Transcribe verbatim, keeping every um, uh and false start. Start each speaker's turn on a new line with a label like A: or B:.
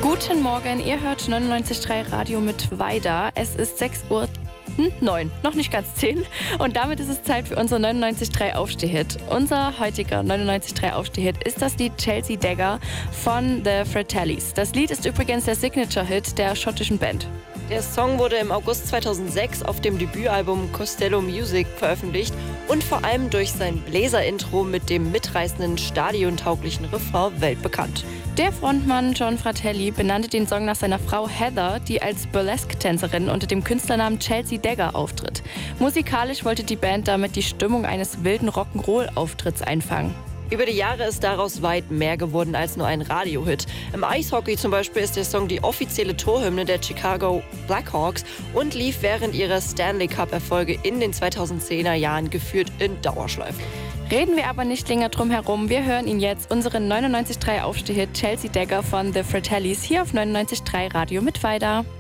A: Guten Morgen, ihr hört neunundneunzig Komma drei Radio mit Weida. Es ist sechs Uhr neun, noch nicht ganz zehn. Und damit ist es Zeit für unseren neunundneunzig Komma drei Aufstehhit. Unser heutiger neunundneunzig Komma drei Aufstehhit ist das Lied Chelsea Dagger von The Fratellis. Das Lied ist übrigens der Signature-Hit der schottischen Band.
B: Der Song wurde im August zweitausendsechs auf dem Debütalbum Costello Music veröffentlicht und vor allem durch sein Bläser-Intro mit dem mitreißenden, stadiontauglichen Refrain weltbekannt.
A: Der Frontmann John Fratelli benannte den Song nach seiner Frau Heather, die als Burlesque-Tänzerin unter dem Künstlernamen Chelsea Dagger auftritt. Musikalisch wollte die Band damit die Stimmung eines wilden Rock'n'Roll-Auftritts einfangen.
B: Über die Jahre ist daraus weit mehr geworden als nur ein Radiohit. Im Eishockey zum Beispiel ist der Song die offizielle Torhymne der Chicago Blackhawks und lief während ihrer Stanley Cup-Erfolge in den zweitausendzehner Jahren geführt in Dauerschleife.
A: Reden wir aber nicht länger drum herum. Wir hören ihn jetzt, unseren neunundneunzig Komma drei Aufstehhit Chelsea Dagger von The Fratellis, hier auf neunundneunzig Komma drei Radio mit Weida.